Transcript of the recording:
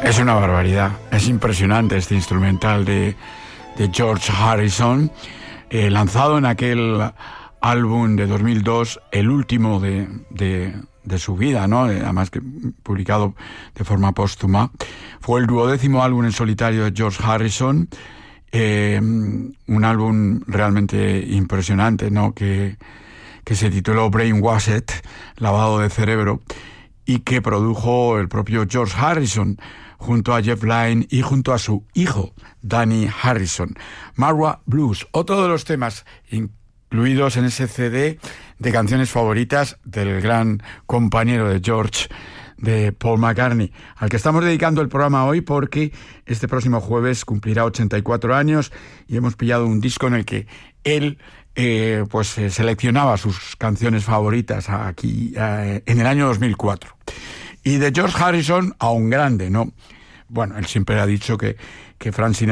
Es una barbaridad, es impresionante este instrumental de George Harrison, lanzado en aquel álbum de 2002, el último de su vida, ¿no? Además que publicado de forma póstuma. Fue el 12º álbum en solitario de George Harrison, un álbum realmente impresionante, ¿no? Que se tituló Brainwashed, lavado de cerebro, y que produjo el propio George Harrison junto a Jeff Lynne y junto a su hijo Danny Harrison. Marwa Blues, otro de los temas incluidos en ese CD de canciones favoritas del gran compañero de George, de Paul McCartney, al que estamos dedicando el programa hoy porque este próximo jueves cumplirá 84 años y hemos pillado un disco en el que él seleccionaba sus canciones favoritas aquí en el año 2004. Y de George Harrison a un grande, ¿no? Bueno, él siempre ha dicho que Frank Sinatra